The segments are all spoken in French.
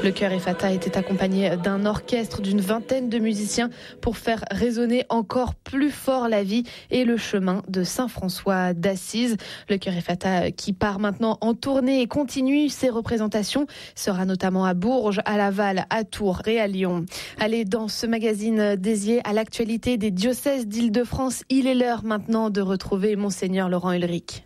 Le chœur Ephata était accompagné d'un orchestre d'une vingtaine de musiciens pour faire résonner encore plus fort la vie et le chemin de Saint François d'Assise. Le chœur Ephata qui part maintenant en tournée et continue ses représentations sera notamment à Bourges, à Laval, à Tours et à Lyon. Allez, dans ce magazine dédié à l'actualité des diocèses d'Île-de-France, il est l'heure maintenant de retrouver Monseigneur Laurent Ulrich.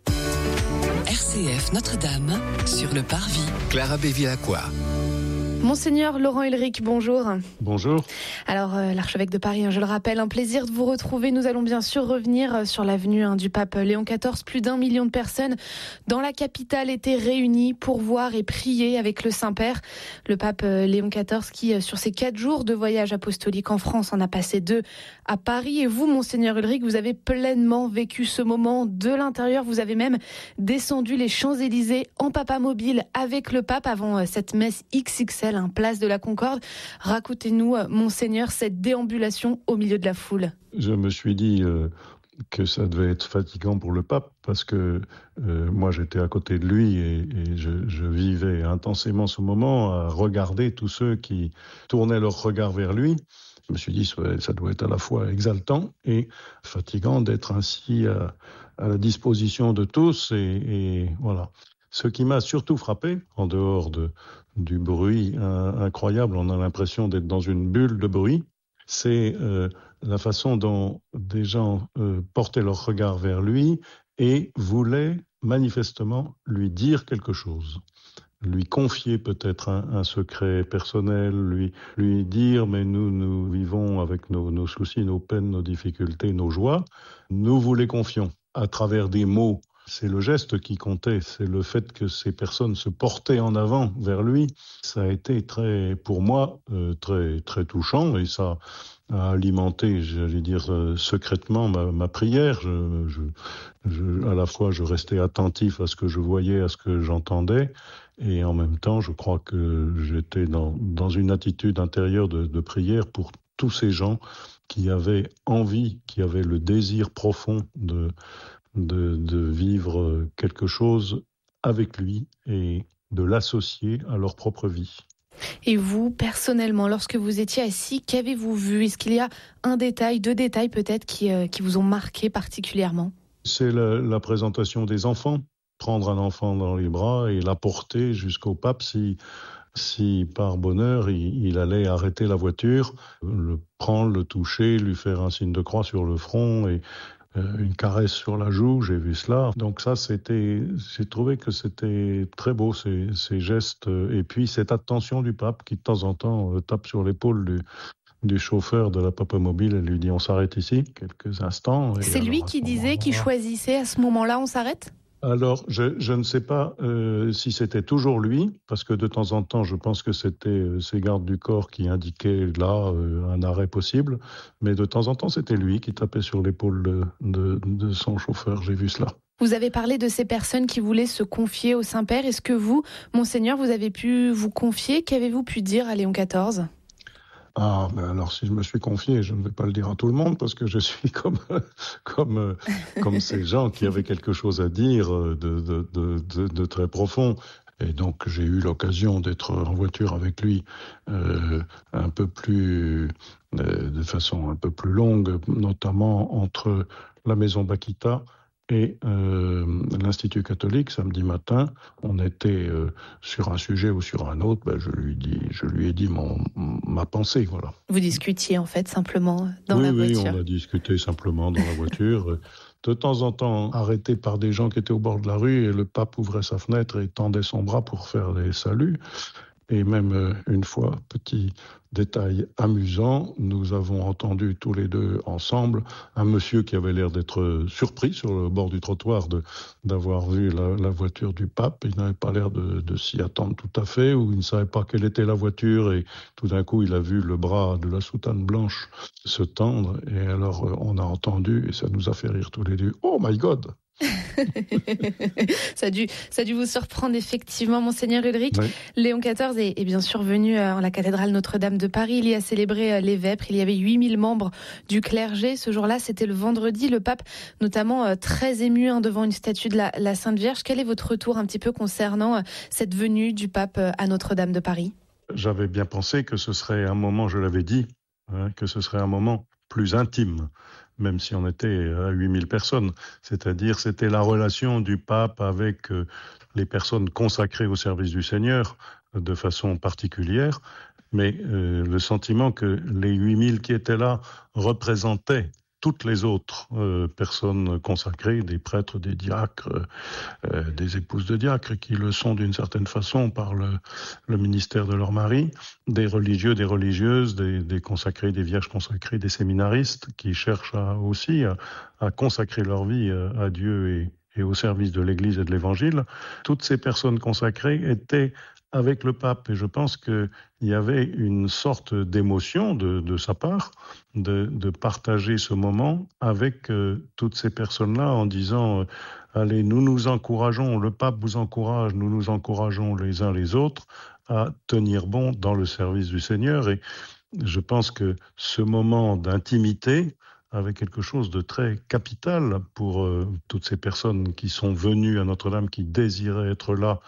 RCF Notre-Dame sur le Parvis. Clara Bévilacqua. Monseigneur Laurent Ulrich, bonjour. Bonjour. Alors, l'archevêque de Paris, je le rappelle, un plaisir de vous retrouver. Nous allons bien sûr revenir sur la venue du pape Léon XIV. Plus d'1 million de personnes dans la capitale étaient réunies pour voir et prier avec le Saint-Père. Le pape Léon XIV qui, sur ses 4 jours de voyage apostolique en France, en a passé 2 à Paris. Et vous, Monseigneur Ulrich, vous avez pleinement vécu ce moment de l'intérieur. Vous avez même descendu les Champs-Élysées en papa mobile avec le pape avant cette messe XXL. Place de la Concorde. Racontez-nous, Monseigneur, cette déambulation au milieu de la foule. Je me suis dit que ça devait être fatigant pour le pape parce que moi j'étais à côté de lui et je vivais intensément ce moment à regarder tous ceux qui tournaient leur regard vers lui. Je me suis dit ça doit être à la fois exaltant et fatigant d'être ainsi à la disposition de tous et voilà. Ce qui m'a surtout frappé, en dehors du bruit incroyable, on a l'impression d'être dans une bulle de bruit, c'est la façon dont des gens portaient leur regard vers lui et voulaient manifestement lui dire quelque chose. Lui confier peut-être un secret personnel, lui dire « mais nous vivons avec nos soucis, nos peines, nos difficultés, nos joies, nous vous les confions » à travers des mots. C'est le geste qui comptait, c'est le fait que ces personnes se portaient en avant vers lui. Ça a été pour moi, très, très touchant et ça a alimenté, j'allais dire, secrètement ma prière. À la fois, je restais attentif à ce que je voyais, à ce que j'entendais et en même temps, je crois que j'étais dans une attitude intérieure de prière pour tous ces gens qui avaient envie, qui avaient le désir profond de vivre quelque chose avec lui et de l'associer à leur propre vie. Et vous, personnellement, lorsque vous étiez assis, qu'avez-vous vu ? Est-ce qu'il y a un détail, 2 détails peut-être qui vous ont marqué particulièrement ? C'est la présentation des enfants. Prendre un enfant dans les bras et l'apporter jusqu'au pape si par bonheur il allait arrêter la voiture, le prendre, le toucher, lui faire un signe de croix sur le front et une caresse sur la joue, j'ai vu cela. Donc ça, j'ai trouvé que c'était très beau, ces gestes. Et puis cette attention du pape qui de temps en temps tape sur l'épaule du chauffeur de la papa mobile et lui dit « on s'arrête ici, quelques instants ». C'est lui qui disait, qui choisissait à ce moment-là, on s'arrête ? Alors, je ne sais pas si c'était toujours lui, parce que de temps en temps, je pense que c'était ces gardes du corps qui indiquaient là un arrêt possible, mais de temps en temps, c'était lui qui tapait sur l'épaule de son chauffeur, j'ai vu cela. Vous avez parlé de ces personnes qui voulaient se confier au Saint-Père. Est-ce que vous, Monseigneur, vous avez pu vous confier ? Qu'avez-vous pu dire à Léon XIV ? Ah, mais alors si je me suis confié, je ne vais pas le dire à tout le monde parce que je suis comme ces gens qui avaient quelque chose à dire de très profond. Et donc j'ai eu l'occasion d'être en voiture avec lui un peu plus, de façon un peu plus longue, notamment entre la maison Bakita et l'Institut catholique, samedi matin, on était sur un sujet ou sur un autre, je lui ai dit ma pensée, voilà. Vous discutiez en fait simplement dans la voiture. Oui, on a discuté simplement dans la voiture. De temps en temps, arrêté par des gens qui étaient au bord de la rue, et le pape ouvrait sa fenêtre et tendait son bras pour faire les saluts. Et même une fois, petit détail amusant, nous avons entendu tous les deux ensemble un monsieur qui avait l'air d'être surpris sur le bord du trottoir d'avoir vu la voiture du pape. Il n'avait pas l'air de s'y attendre tout à fait, ou il ne savait pas quelle était la voiture, et tout d'un coup il a vu le bras de la soutane blanche se tendre, et alors on a entendu, et ça nous a fait rire tous les deux. « Oh my God !» Ça a dû vous surprendre effectivement, Monseigneur Ulrich. Oui. Léon XIV est bien sûr venu en la cathédrale Notre-Dame de Paris. Il y a célébré les vêpres. Il y avait 8000 membres du clergé. Ce jour-là, c'était le vendredi. Le pape, notamment très ému devant une statue de la Sainte Vierge. Quel est votre retour un petit peu concernant cette venue du pape à Notre-Dame de Paris ? j'avais bien pensé que ce serait un moment, je l'avais dit, que ce serait un moment plus intime, même si on était à 8000 personnes. C'est-à-dire, c'était la relation du pape avec les personnes consacrées au service du Seigneur de façon particulière, mais le sentiment que les 8000 qui étaient là représentaient toutes les autres personnes consacrées, des prêtres, des diacres, des épouses de diacres qui le sont d'une certaine façon par le ministère de leur mari, des religieux, des religieuses, des consacrés, des vierges consacrées, des séminaristes qui cherchent aussi à consacrer leur vie à Dieu et au service de l'Église et de l'Évangile. Toutes ces personnes consacrées étaient avec le pape. Et je pense qu'il y avait une sorte d'émotion de sa part de partager ce moment avec toutes ces personnes-là en disant allez, nous nous encourageons, le pape vous encourage, nous nous encourageons les uns les autres à tenir bon dans le service du Seigneur. Et je pense que ce moment d'intimité avait quelque chose de très capital pour toutes ces personnes qui sont venues à Notre-Dame, qui désiraient être là.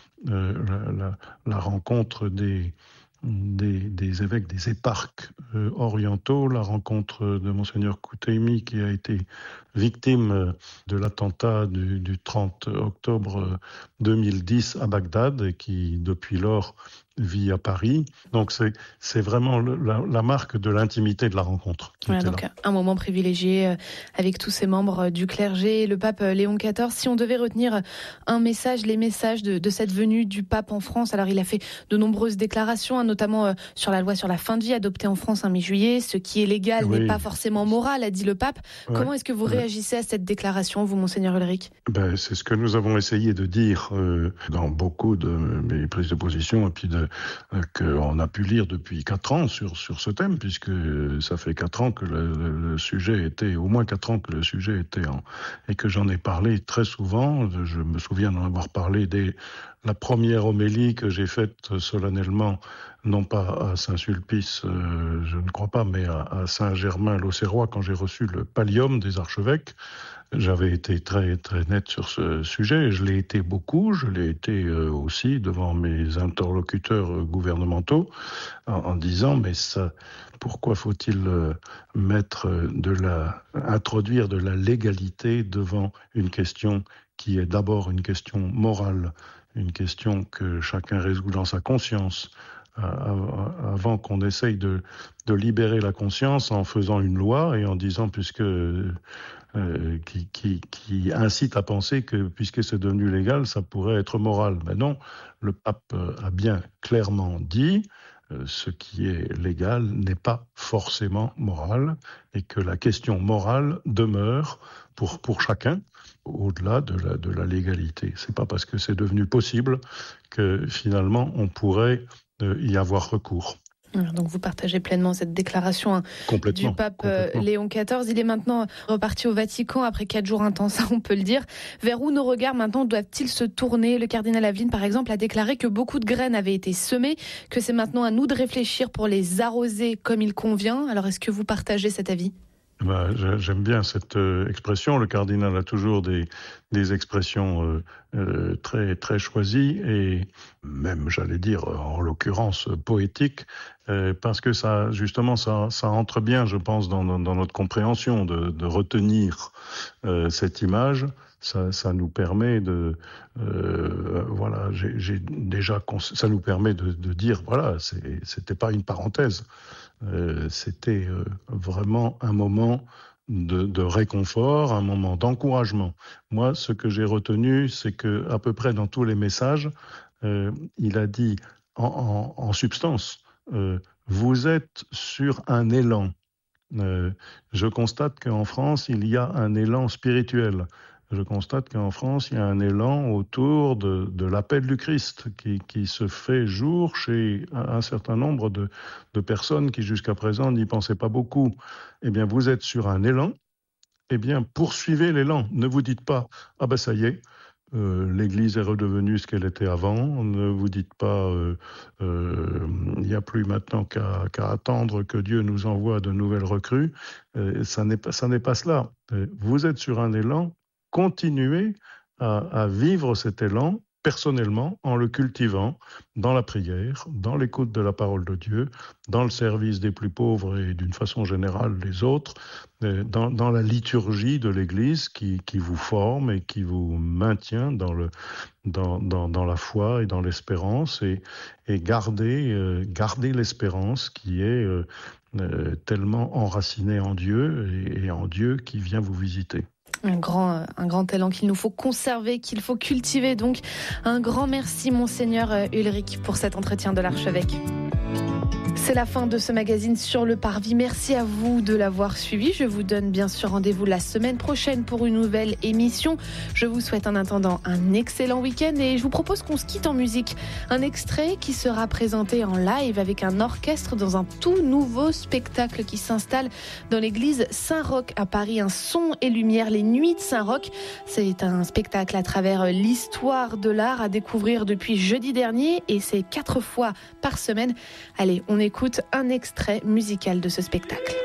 La rencontre des évêques, des éparques orientaux, la rencontre de Monseigneur Kouteimi qui a été victime de l'attentat du 30 octobre 2010 à Bagdad et qui depuis lors vit à Paris. Donc c'est vraiment la marque de l'intimité de la rencontre. Voilà, donc là. Un moment privilégié avec tous ces membres du clergé, le pape Léon XIV. Si on devait retenir un message, les messages de cette venue du pape en France, alors il a fait de nombreuses déclarations, notamment sur la loi sur la fin de vie adoptée en France un mi-juillet. Ce qui est légal n'est pas forcément moral, a dit le pape. Ouais. Comment est-ce que vous réagissez à cette déclaration, vous, Monseigneur Ulrich ? C'est ce que nous avons essayé de dire dans beaucoup de mes prises de position et puis qu'on a pu lire depuis 4 ans sur ce thème, puisque ça fait 4 ans que le sujet était, au moins 4 ans que le sujet était et que j'en ai parlé très souvent. Je me souviens d'en avoir parlé dès la première homélie que j'ai faite solennellement, non pas à Saint-Sulpice, je ne crois pas, mais à Saint-Germain-l'Auxerrois, quand j'ai reçu le pallium des archevêques. J'avais été très, très net sur ce sujet, et je l'ai été beaucoup, je l'ai été aussi devant mes interlocuteurs gouvernementaux, en disant, mais ça, pourquoi faut-il introduire de la légalité devant une question qui est d'abord une question morale, une question que chacun résout dans sa conscience, avant qu'on essaye de libérer la conscience en faisant une loi et en disant, qui incite à penser que puisque c'est devenu légal, ça pourrait être moral. Mais non, le pape a bien clairement dit ce qui est légal n'est pas forcément moral et que la question morale demeure pour chacun au-delà de la légalité. C'est pas parce que c'est devenu possible que finalement on pourrait y avoir recours. Donc vous partagez pleinement cette déclaration du pape Léon XIV. Il est maintenant reparti au Vatican après 4 jours intenses, on peut le dire. Vers où nos regards maintenant doivent-ils se tourner ? Le cardinal Aveline, par exemple, a déclaré que beaucoup de graines avaient été semées, que c'est maintenant à nous de réfléchir pour les arroser comme il convient. Alors est-ce que vous partagez cet avis ? J'aime bien cette expression. Le cardinal a toujours des expressions très, très choisies et même, j'allais dire, en l'occurrence, poétiques, parce que ça, justement, ça entre bien, je pense, dans notre compréhension de retenir cette image. Ça nous permet ça nous permet de dire, voilà, c'était pas une parenthèse. C'était vraiment un moment de réconfort, un moment d'encouragement. Moi, ce que j'ai retenu, c'est que à peu près dans tous les messages, il a dit en substance, vous êtes sur un élan. Je constate qu'en France, il y a un élan spirituel. Je constate qu'en France, il y a un élan autour de l'appel du Christ qui se fait jour chez un certain nombre de personnes qui jusqu'à présent n'y pensaient pas beaucoup. Eh bien, vous êtes sur un élan, eh bien, poursuivez l'élan. Ne vous dites pas « Ah ben ça y est, l'Église est redevenue ce qu'elle était avant ». Ne vous dites pas il n'y a plus maintenant qu'à attendre que Dieu nous envoie de nouvelles recrues. Ça n'est pas cela. Vous êtes sur un élan. Continuez à vivre cet élan, personnellement, en le cultivant dans la prière, dans l'écoute de la parole de Dieu, dans le service des plus pauvres et d'une façon générale des autres, dans la liturgie de l'Église qui vous forme et qui vous maintient dans la foi et dans l'espérance, et garder l'espérance qui est tellement enracinée en Dieu et en Dieu qui vient vous visiter. Un grand talent qu'il nous faut conserver, qu'il faut cultiver. Donc, un grand merci, Monseigneur Ulrich, pour cet entretien de l'archevêque. C'est la fin de ce magazine Sur le Parvis. Merci à vous de l'avoir suivi. Je vous donne bien sûr rendez-vous la semaine prochaine pour une nouvelle émission. Je vous souhaite en attendant un excellent week-end et je vous propose qu'on se quitte en musique. Un extrait qui sera présenté en live avec un orchestre dans un tout nouveau spectacle qui s'installe dans l'église Saint-Roch à Paris. Un son et lumière, les Nuits de Saint-Roch. C'est un spectacle à travers l'histoire de l'art à découvrir depuis jeudi dernier et c'est 4 fois par semaine. Allez, on écoute un extrait musical de ce spectacle.